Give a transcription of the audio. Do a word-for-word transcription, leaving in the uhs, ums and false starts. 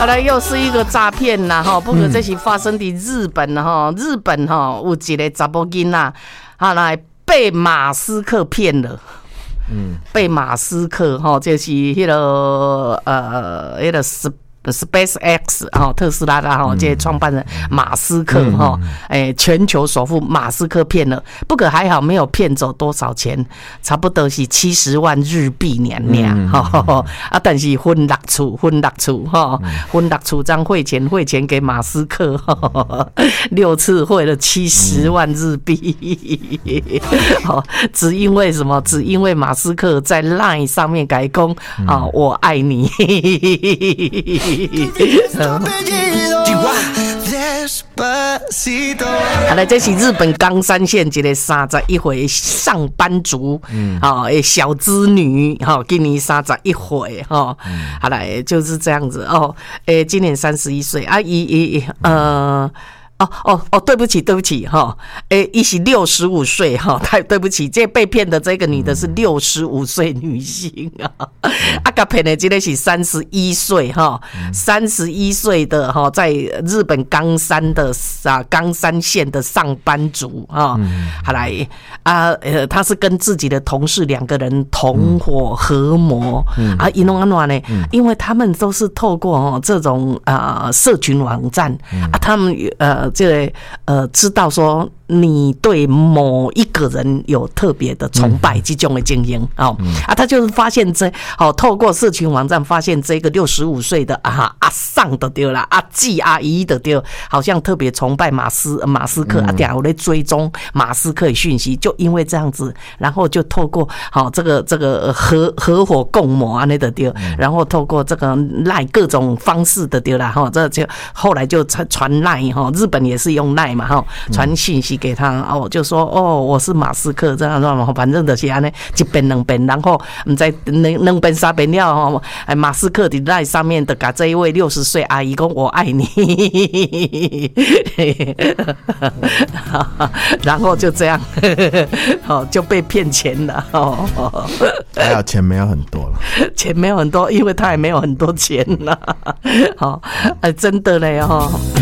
好了，又是一个诈骗啦哈！不过这是发生在日本哈，日本哈有一个查某囡仔，后来被马斯克骗了。嗯，被马斯克哈，就是迄个呃，迄个是。SpaceX 哈，特斯拉的哈，这些创办人马斯克哈，哎，全球首富马斯克骗了，不过还好没有骗走多少钱，差不多是七十万日币年年哈啊，但是分六处，分六处哈，分六处张汇钱，汇钱给马斯克，六次汇了七十万日币，好，只因为什么？只因为马斯克在 Line 上面改攻啊，我爱你。好了，这是日本冈山县一个三十一岁上班族，嗯，好，小资女，哈，今年三十一岁，哈，好了，就是这样子哦，诶，今年三十一岁啊，伊伊呃。哦哦哦，对不起，对不起哈，诶，一是六十五岁哈，太对不起，这被骗的这个女的是六十五岁女性啊，啊，甲骗的这个是三十一岁哈，三十一岁的哈，在日本冈山的啊冈山县的上班族啊，好来啊，呃，他是跟自己的同事两个人同伙合谋啊，因弄安怎呢？因为他们都是透过哦这种啊社群网站啊，他们呃。这个呃，知道说你对某一个人有特别的崇拜，这种的经营哦、嗯、啊，他就是发现这哦，透过社群网站发现这个六十五岁的啊阿桑的对啦，阿季阿姨的对，好像特别崇拜马斯马斯克、嗯、啊，点我在追踪马斯克的讯息，就因为这样子，然后就透过好、哦、这个这个合合伙共谋啊那的对，然后透过这个赖各种方式的对啦哈，这就后来就传赖哈，日本也是用赖嘛哈，传讯息给他哦，就说哦我是马斯克这样这样，反正就是安尼一遍两遍，然后唔知两两遍三遍了吼，哎马斯克的赖上面的甲这一位六十岁阿姨讲我爱你，然后就这样，哦就被骗钱了哦， 还好钱没有很多了， 钱没有很多，因为他也没有很多钱了，好，哎真的嘞哈。